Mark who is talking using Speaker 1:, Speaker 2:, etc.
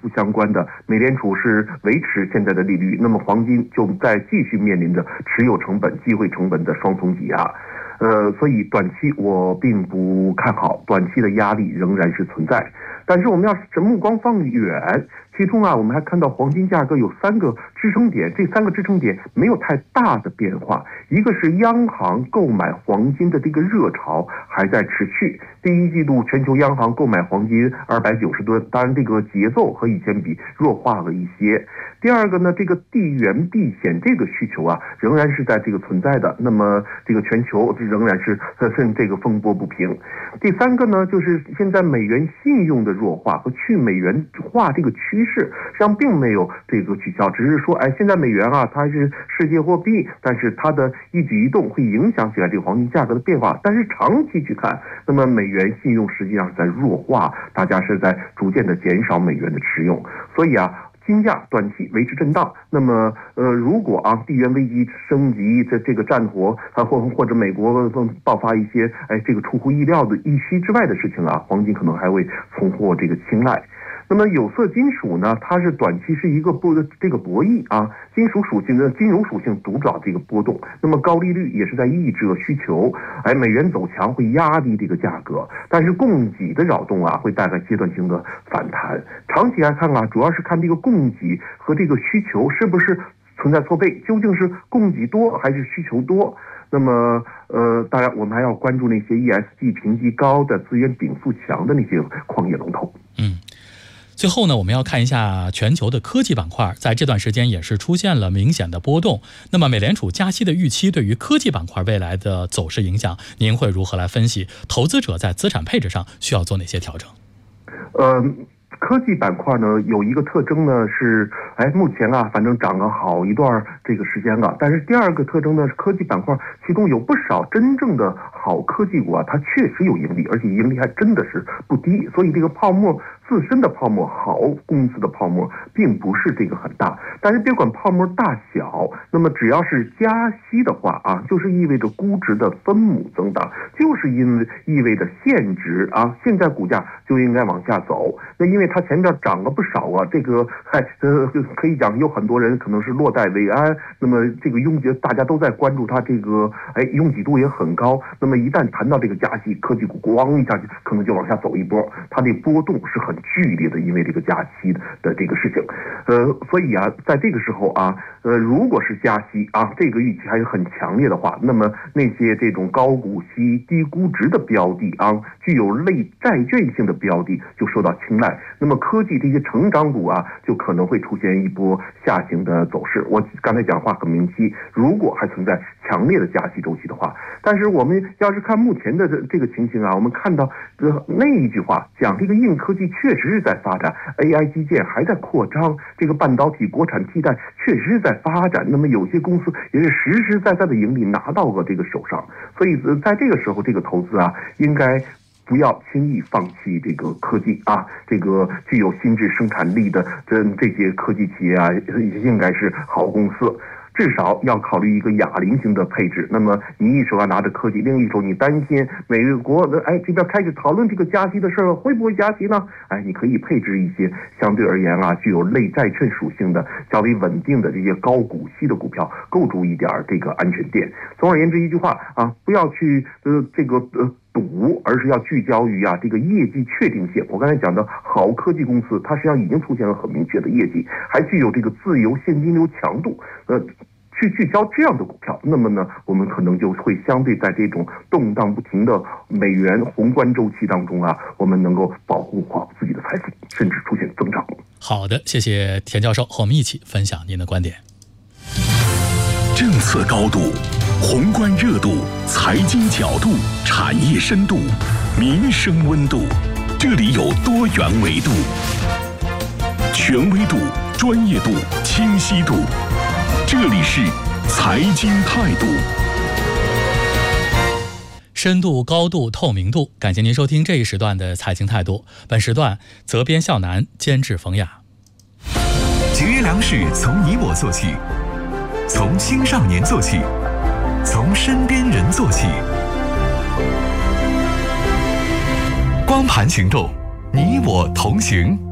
Speaker 1: 不相关的，美联储是维持现在的利率，那么黄金就在继续面临着持有成本、机会成本的双重挤压。所以短期我并不看好，短期的压力仍然是存在。但是我们要是目光放远，其中我们还看到黄金价格有3个支撑点，这3个支撑点没有太大的变化。一个是央行购买黄金的这个热潮还在持续，第一季度全球央行购买黄金290吨，当然这个节奏和以前比弱化了一些。第二个呢，这个地缘避险这个需求仍然是在这个存在的，那么这个全球仍然是这个风波不平。第三个呢，就是现在美元信用的弱化和去美元化这个趋势实际上并没有这个取消，只是说现在美元它是世界货币，但是它的一举一动会影响起来这个黄金价格的变化。但是长期去看，那么美元信用实际上是在弱化，大家是在逐渐的减少美元的持用，所以金价短期维持震荡。那么如果地缘危机升级，这个战火或者美国爆发一些这个出乎意料的预期之外的事情黄金可能还会重获这个青睐。那么有色金属呢，它是短期是一个这个博弈金属属性的金融属性主导这个波动。那么高利率也是在抑制需求，美元走强会压低这个价格，但是供给的扰动会带来阶段性的反弹。长期来看主要是看这个供给和这个需求是不是存在错配，究竟是供给多还是需求多。那么当然我们还要关注那些 ESG 评级高的资源禀赋强的那些矿业龙头。
Speaker 2: 最后呢，我们要看一下全球的科技板块，在这段时间也是出现了明显的波动。那么美联储加息的预期对于科技板块未来的走势影响，您会如何来分析？投资者在资产配置上需要做哪些调整？
Speaker 1: 科技板块呢有一个特征呢是，目前反正涨了好一段这个时间了。但是第二个特征呢，科技板块其中有不少真正的好科技股它确实有盈利，而且盈利还真的是不低。所以这个泡沫自身的泡沫，好公司的泡沫并不是这个很大。但是别管泡沫大小，那么只要是加息的话就是意味着估值的分母增长，就是意味着现值现在股价就应该往下走。那因为它前面涨了不少这个可以讲有很多人可能是落袋为安，那么这个大家都在关注它这个拥挤度也很高。那么一旦谈到这个加息，科技股咣一下可能就往下走一波，它的波动是很剧烈的，因为这个加息的这个事情。所以在这个时候如果是加息这个预期还是很强烈的话，那么那些这种高股息低估值的标的具有类债券性的标的就受到青睐。那么科技这些成长股就可能会出现一波下行的走势。我刚才讲话很明晰，如果还存在强烈的加息周期的话。但是我们要是看目前的这个情形我们看到那一句话讲，这个硬科技确实是在发展， AI 基建还在扩张，这个半导体国产替代确实是在发展。那么有些公司也是实实在在的盈利拿到了这个手上。所以在这个时候，这个投资应该不要轻易放弃这个科技这个具有心智生产力的这些科技企业应该是好公司。至少要考虑一个哑铃型的配置。那么你一手拿着科技，另一手你担心美国这边开始讨论这个加息的事儿，会不会加息呢？你可以配置一些相对而言具有类债券属性的较为稳定的这些高股息的股票，构筑一点这个安全垫。总而言之一句话不要去这个赌，而是要聚焦于这个业绩确定性。我刚才讲的好科技公司，它实际上已经出现了很明确的业绩，还具有这个自由现金流强度，去聚焦这样的股票，那么呢，我们可能就会相对在这种动荡不停的美元宏观周期当中我们能够保护好自己的财富，甚至出现增长。
Speaker 2: 好的，谢谢田教授和我们一起分享您的观点。
Speaker 3: 政策高度、宏观热度、财经角度、产业深度、民生温度，这里有多元维度，权威度、专业度、清晰度。这里是财经态度，
Speaker 2: 深度、高度、透明度。感谢您收听这一时段的财经态度。本时段责编笑南，监制冯雅。
Speaker 4: 节约粮食从你我做起，从青少年做起，从身边人做起。光盘行动，你我同行。